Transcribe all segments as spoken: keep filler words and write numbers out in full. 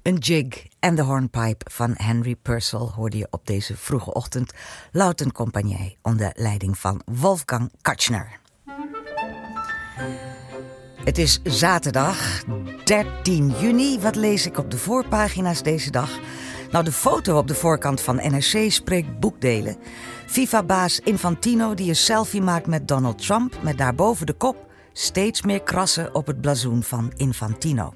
Een jig en de hornpipe van Henry Purcell hoorde je op deze vroege ochtend. Lauten Compagnie onder leiding van Wolfgang Katschner. Het is zaterdag, dertien juni. Wat lees ik op de voorpagina's deze dag? Nou, de foto op de voorkant van N R C spreekt boekdelen. FIFA-baas Infantino die een selfie maakt met Donald Trump, met daarboven de kop steeds meer krassen op het blazoen van Infantino.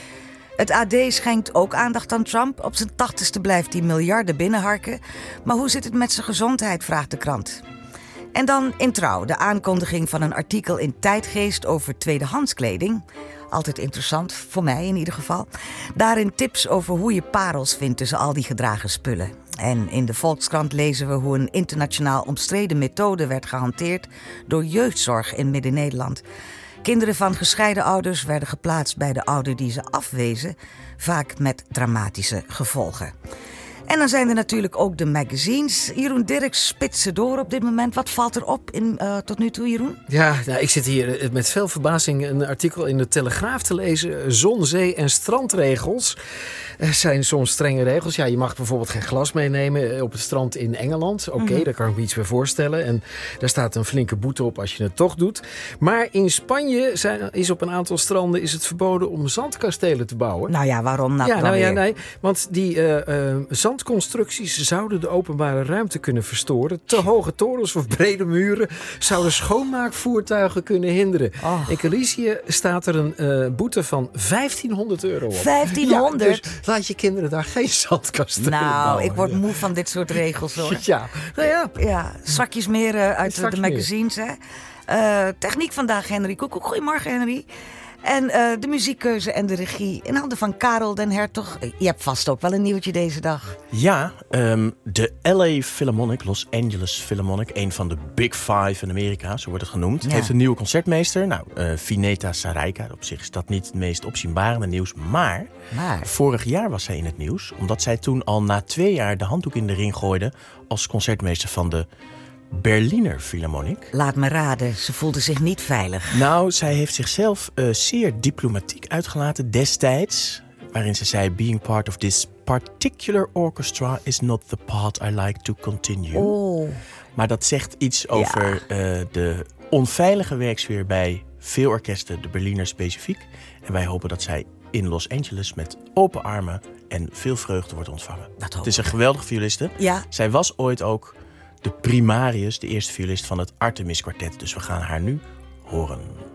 Het A D schenkt ook aandacht aan Trump. Op zijn tachtigste blijft hij miljarden binnenharken. Maar hoe zit het met zijn gezondheid, vraagt de krant. En dan in Trouw, de aankondiging van een artikel in Tijdgeest over tweedehandskleding. Altijd interessant, voor mij in ieder geval. Daarin tips over hoe je parels vindt tussen al die gedragen spullen. En in de Volkskrant lezen we hoe een internationaal omstreden methode werd gehanteerd door jeugdzorg in Midden-Nederland. Kinderen van gescheiden ouders werden geplaatst bij de ouder die ze afwezen, vaak met dramatische gevolgen. En dan zijn er natuurlijk ook de magazines. Jeroen Dirks spitst ze door op dit moment. Wat valt er op in, uh, tot nu toe, Jeroen? Ja, nou, ik zit hier met veel verbazing een artikel in de Telegraaf te lezen. Zon, zee en strandregels. Er zijn soms strenge regels. Ja, je mag bijvoorbeeld geen glas meenemen op het strand in Engeland. Oké, okay, mm-hmm. Daar kan ik me iets bij voorstellen. En daar staat een flinke boete op als je het toch doet. Maar in Spanje zijn, is op een aantal stranden is het verboden om zandkastelen te bouwen. Nou ja, waarom nou? Ja, nou ja, nee. Want die uh, uh, zandconstructies zouden de openbare ruimte kunnen verstoren. Te hoge torens of brede muren zouden schoonmaakvoertuigen kunnen hinderen. Oh. In Galicië staat er een uh, boete van vijftienhonderd euro op. vijftienhonderd? Ja, dus laat je kinderen daar geen zandkastelen nou, bouwen. Nou, ik word moe van dit soort regels, hoor. Ja, nou ja. Ja, strakjes meer uh, uit Straks de magazines, hè. Uh, techniek vandaag, Henry Koekoek. Goedemorgen, Henry. En uh, de muziekkeuze en de regie in handen van Karel den Hertog. Je hebt vast ook wel een nieuwtje deze dag. Ja, um, de L A Philharmonic, Los Angeles Philharmonic, een van de Big Five in Amerika, zo wordt het genoemd, ja. heeft een nieuwe concertmeester. Nou, uh, Vineta Sarijka, op zich is dat niet het meest opzienbarende nieuws, maar, maar vorig jaar was zij in het nieuws, omdat zij toen al na twee jaar de handdoek in de ring gooide als concertmeester van de Berliner Philharmonic. Laat me raden, ze voelde zich niet veilig. Nou, zij heeft zichzelf uh, zeer diplomatiek uitgelaten destijds, waarin ze zei: being part of this particular orchestra is not the path I like to continue. Oh. Maar dat zegt iets over ja. uh, de onveilige werksfeer bij veel orkesten, de Berliner specifiek. En wij hopen dat zij in Los Angeles met open armen en veel vreugde wordt ontvangen. Dat het is een geweldige violiste. Ja. Zij was ooit ook de primarius, de eerste violist van het Artemis Quartet. Dus we gaan haar nu horen.